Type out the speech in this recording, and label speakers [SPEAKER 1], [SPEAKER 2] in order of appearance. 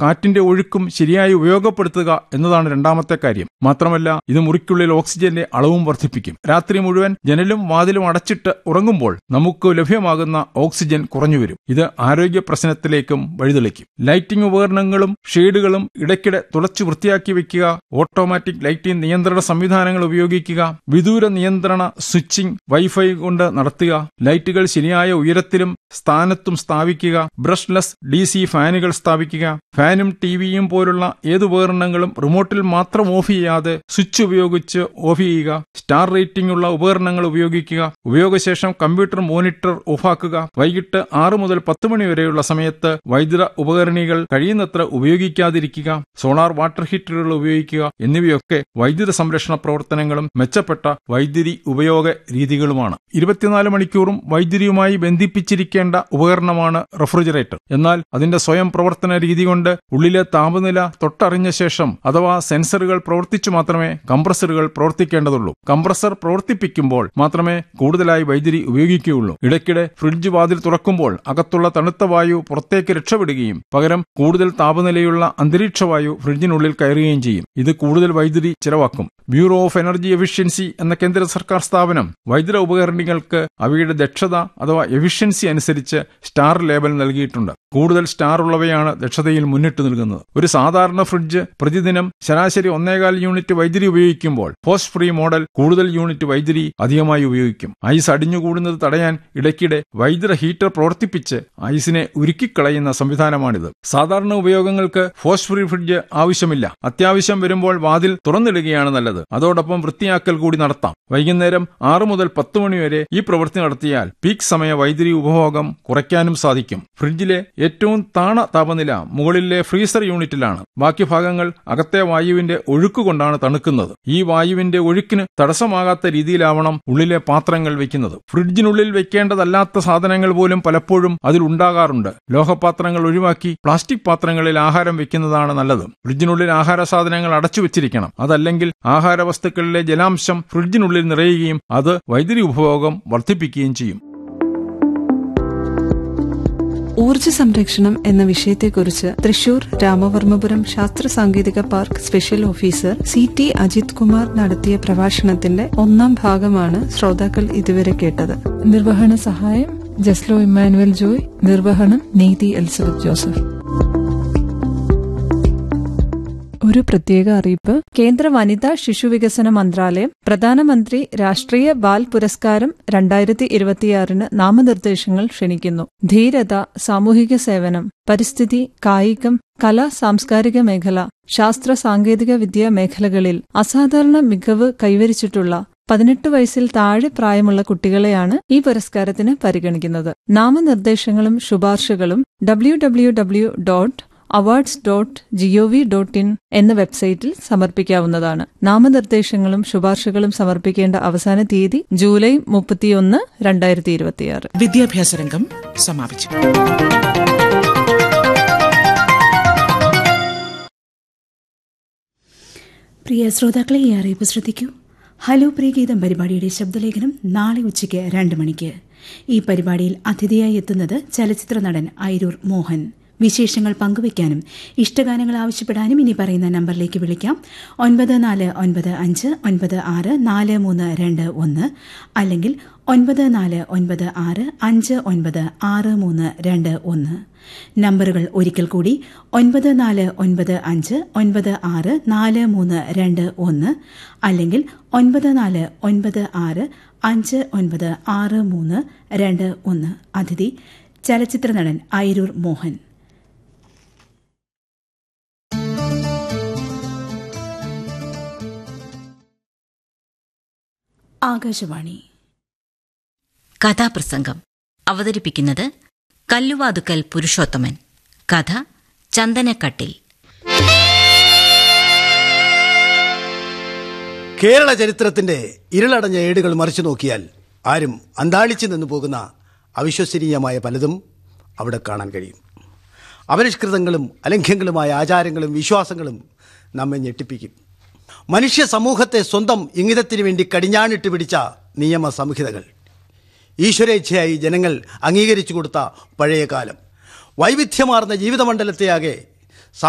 [SPEAKER 1] കാറ്റിന്റെ ഒഴുക്കും ശരിയായി ഉപയോഗപ്പെടുത്തുക എന്നതാണ് രണ്ടാമത്തെ കാര്യം. മാത്രമല്ല, ഇത് മുറിക്കുള്ളിൽ ഓക്സിജന്റെ അളവും വർദ്ധിപ്പിക്കും. രാത്രി മുഴുവൻ ജനലും വാതിലും അടച്ചിട്ട് ഉറങ്ങുമ്പോൾ നമുക്ക് ലഭ്യമാകുന്ന ഓക്സിജൻ കുറഞ്ഞുവരും. ഇത് ആരോഗ്യ പ്രശ്നത്തിലേക്കും വഴിതെളിക്കും. ലൈറ്റിംഗ് ഉപകരണങ്ങളും ഷെയ്ഡുകളും ഇടയ്ക്കിടെ തുടച്ചു വൃത്തിയാക്കി വെക്കുക. ഓട്ടോമാറ്റിക് ലൈറ്റിംഗ് നിയന്ത്രണ സംവിധാനങ്ങൾ ഉപയോഗിക്കുക. വിദൂര നിയന്ത്രണ സ്വിച്ചിംഗ് വൈഫൈ കൊണ്ട് നടത്തുക. ലൈറ്റുകൾ ശരിയായ ഉയരത്തിലും സ്ഥാനത്തും സ്ഥാപിക്കുക. ബ്രഷ്ലെസ് DC ഫാനുകൾ സ്ഥാപിക്കുക. ഫാനും ടിവിയും പോലുള്ള ഏതുപകരണങ്ങളും റിമോട്ടിൽ മാത്രം ഓഫ് ചെയ്യാതെ സ്വിച്ച് ഉപയോഗിച്ച് ഓഫ് ചെയ്യുക. സ്റ്റാർ റേറ്റിംഗ് ഉള്ള ഉപകരണങ്ങൾ ഉപയോഗിക്കുക. ഉപയോഗശേഷം കമ്പ്യൂട്ടർ മോണിറ്റർ ഓഫാക്കുക. വൈകിട്ട് 6 മുതൽ 10 മണി വരെയുള്ള സമയത്ത് വൈദ്യുത ഉപകരണികൾ കഴിയുന്നത്ര ഉപയോഗിക്കാതിരിക്കുക. സോളാർ വാട്ടർ ഹീറ്ററുകൾ ഉപയോഗിക്കുക. എന്നിവയൊക്കെ വൈദ്യുത സംരക്ഷണ പ്രവർത്തനങ്ങളും മെച്ചപ്പെട്ട വൈദ്യുതി ഉപയോഗ രീതികളുമാണ്. 24 മണിക്കൂറും വൈദ്യുതിയുമായി ബന്ധിപ്പിച്ചിരിക്കേണ്ട ഉപകരണമാണ് റെഫ്രിജറേറ്റർ. എന്നാൽ അതിന്റെ സ്വയം പ്രവർത്തന രീതി കൊണ്ട് ഉള്ളിലെ താപനില തൊട്ടറിഞ്ഞ ശേഷം അഥവാ സെൻസറുകൾ പ്രവർത്തിച്ചു മാത്രമേ കംപ്രസറുകൾ പ്രവർത്തിക്കേണ്ടതുള്ളൂ. കംപ്രസർ പ്രവർത്തിപ്പിക്കുമ്പോൾ മാത്രമേ കൂടുതലായി വൈദ്യുതി ഉപയോഗിക്കുകയുള്ളൂ. ഇടയ്ക്കിടെ ഫ്രിഡ്ജ് വാതിൽ തുറക്കുമ്പോൾ അകത്തുള്ള തണുത്ത വായു പുറത്തേക്ക് രക്ഷപ്പെടുകയും പകരം കൂടുതൽ താപനിലയുള്ള അന്തരീക്ഷ വായു ഫ്രിഡ്ജിനുള്ളിൽ കയറുകയും ചെയ്യും. ഇത് കൂടുതൽ വൈദ്യുതി ചിലവാക്കും. ബ്യൂറോ ഓഫ് എനർജി എഫിഷ്യൻസി എന്ന കേന്ദ്ര സർക്കാർ സ്ഥാപനം വൈദ്യുത ഉപകരണങ്ങൾക്ക് അവയുടെ ദക്ഷത അഥവാ എഫിഷ്യൻസി അനുസരിച്ച് സ്റ്റാർ ലേബൽ നൽകിയിട്ടുണ്ട്. കൂടുതൽ സ്റ്റാർ ഉള്ളവയാണ് ദക്ഷതയിൽ മുന്നിട്ട് നിൽക്കുന്നത്. ഒരു സാധാരണ ഫ്രിഡ്ജ് പ്രതിദിനം ശരാശരി 1.25 യൂണിറ്റ് വൈദ്യുതി ഉപയോഗിക്കുമ്പോൾ പോസ്റ്റ് ഫ്രീ മോഡൽ കൂടുതൽ യൂണിറ്റ് വൈദ്യുതി അധികമായി ഉപയോഗിക്കും. ഐസ് അടിഞ്ഞുകൂടുന്നത് തടയാൻ ഇടയ്ക്കിടെ വൈദ്യുത ഹീറ്റർ പ്രവർത്തിപ്പിച്ച് ഐസിനെ ഉരുക്കിക്കളയുന്ന സംവിധാനമാണിത്. സാധാരണ ഉപയോഗങ്ങൾക്ക് പോസ്റ്റ് ഫ്രീ ഫ്രിഡ്ജ് ആവശ്യമില്ല. അത്യാവശ്യം വരുമ്പോൾ വാതിൽ തുറന്നിടുകയാണ് നല്ലത്. അതോടൊപ്പം വൃത്തിയാക്കൽ കൂടി നടത്താം. വൈകുന്നേരം 6 മുതൽ 10 മണി വരെ ഈ പ്രവൃത്തി നടത്തിയാൽ പീക്ക് സമയ വൈദ്യുതി ഉപഭോഗം കുറയ്ക്കാനും സാധിക്കും. ഫ്രിഡ്ജിലെ ഏറ്റവും താണ താപനില മുകളിലെ ഫ്രീസർ യൂണിറ്റിലാണ്. ബാക്കി ഭാഗങ്ങൾ അകത്തെ വായുവിന്റെ ഒഴുക്കുകൊണ്ടാണ് തണുക്കുന്നത്. ഈ വായുവിന്റെ ഒഴുക്കിന് തടസ്സമാകാത്ത രീതിയിലാവണം ഉള്ളിലെ പാത്രങ്ങൾ വെക്കുന്നത്. ഫ്രിഡ്ജിനുള്ളിൽ വെക്കേണ്ടതല്ലാത്ത സാധനങ്ങൾ പോലും പലപ്പോഴും അതിലുണ്ടാകാറുണ്ട്. ലോഹപാത്രങ്ങൾ ഒഴിവാക്കി പ്ലാസ്റ്റിക് പാത്രങ്ങളിൽ ആഹാരം വെക്കുന്നതാണ് നല്ലത്. ഫ്രിഡ്ജിനുള്ളിൽ ആഹാര സാധനങ്ങൾ അടച്ചു വെച്ചിരിക്കണം. അതല്ലെങ്കിൽ ആഹാര വസ്തുക്കളിലെ ജലാംശം ഫ്രിഡ്ജിനുള്ളിൽ നിറയുകയും അത് വൈദ്യുതി ഉപഭോഗം വർദ്ധിപ്പിക്കുകയും ചെയ്യും.
[SPEAKER 2] ഊർജ്ജ സംരക്ഷണം എന്ന വിഷയത്തെക്കുറിച്ച് തൃശൂർ രാമവർമ്മപുരം ശാസ്ത്ര സാങ്കേതിക park special officer CT Ajith Kumar നടത്തിയ പ്രഭാഷണത്തിന്റെ 1ാം ഭാഗമാണ് ശ്രോതാക്കൾ ഇതുവരെ കേട്ടത്. നിർവഹണ സഹായം ജസ്ലോ ഇമ്മാനുവൽ ജോയ്. നിർവഹണം നീതി എലിസബത്ത് ജോസഫ്. ഒരു പ്രത്യേക അറിയിപ്പ്. കേന്ദ്ര വനിതാ ശിശുവികസന മന്ത്രാലയം പ്രധാനമന്ത്രി രാഷ്ട്രീയ ബാൽ പുരസ്കാരം 2026 നാമനിർദ്ദേശങ്ങൾ ക്ഷണിക്കുന്നു. ധീരത, സാമൂഹിക സേവനം, പരിസ്ഥിതി, കായികം, കലാ സാംസ്കാരിക മേഖല, ശാസ്ത്ര സാങ്കേതിക വിദ്യാ മേഖലകളിൽ അസാധാരണ മികവ് കൈവരിച്ചിട്ടുള്ള 18 വയസ്സിൽ താഴെ പ്രായമുള്ള കുട്ടികളെയാണ് ഈ പുരസ്കാരത്തിന് പരിഗണിക്കുന്നത്. നാമനിർദ്ദേശങ്ങളും ശുപാർശകളും www.awards.gov.in എന്ന വെബ്സൈറ്റിൽ സമർപ്പിക്കാവുന്നതാണ്. നാമനിർദ്ദേശങ്ങളും ശുപാർശകളും സമർപ്പിക്കേണ്ട അവസാന തീയതി ജൂലൈ 31, 2026.
[SPEAKER 3] വിദ്യാഭ്യാസ രംഗം സമാപിച്ചു.
[SPEAKER 4] പ്രിയ ശ്രോതാക്കളെ, ഈ അറിയിപ്പ് ശ്രദ്ധിക്കൂ. ഹലോ പ്രിയഗീതം പരിപാടിയുടെ ശബ്ദലേഖനം നാളെ ഉച്ചയ്ക്ക് 2 മണിക്ക്. ഈ പരിപാടിയിൽ അതിഥിയായി എത്തുന്നത് ചലച്ചിത്ര നടൻ ഐരൂർ മോഹൻ. വിശേഷങ്ങൾ പങ്കുവയ്ക്കാനും ഇഷ്ടഗാനങ്ങൾ ആവശ്യപ്പെടാനും ഇനി പറയുന്ന നമ്പറിലേക്ക് വിളിക്കാം. 9496964321 അല്ലെങ്കിൽ 9496596321. നമ്പറുകൾ ഒരിക്കൽ കൂടി 9495964321 അല്ലെങ്കിൽ 9496596321. അതിഥി ചലച്ചിത്ര നടൻ ഐരൂർ മോഹൻ. ആകാശവാണി.
[SPEAKER 5] കഥാപ്രസംഗം അവതരിപ്പിക്കുന്നത് കല്ലുവാതുക്കൽ പുരുഷോത്തമൻ. കഥ ചന്ദനക്കട്ടിൽ.
[SPEAKER 6] കേരള ചരിത്രത്തിന്റെ ഇരുളടഞ്ഞ ഏടുകൾ മറിച്ചു നോക്കിയാൽ ആരും അന്താളിച്ചു നിന്നു പോകുന്ന അവിശ്വസനീയമായ പലതും അവിടെ കാണാൻ കഴിയും. അപരിഷ്കൃതങ്ങളും അലംഘ്യങ്ങളുമായ ആചാരങ്ങളും വിശ്വാസങ്ങളും നമ്മെ ഞെട്ടിപ്പിക്കും. മനുഷ്യ സമൂഹത്തെ സ്വന്തം ഇംഗിതത്തിന് വേണ്ടി കടിഞ്ഞാണിട്ട് പിടിച്ച നിയമ സംഹിതകൾ, ഈശ്വരേച്ഛയായി ജനങ്ങൾ അംഗീകരിച്ചു കൊടുത്ത പഴയ കാലം, വൈവിധ്യമാർന്ന ജീവിതമണ്ഡലത്തെയാകെ